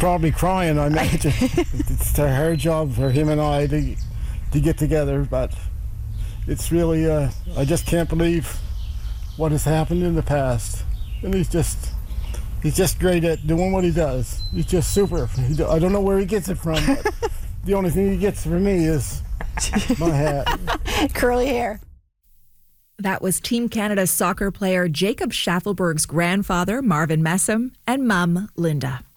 probably crying, I imagine. It's a hard job for him and I to get together, but it's really, I just can't believe what has happened in the past. And he's just great at doing what he does. He's just super. I don't know where he gets it from, but the only thing he gets from me is my hat. Curly hair. That was Team Canada soccer player Jacob Schaffelberg's grandfather, Marvin Messam, and mum, Linda.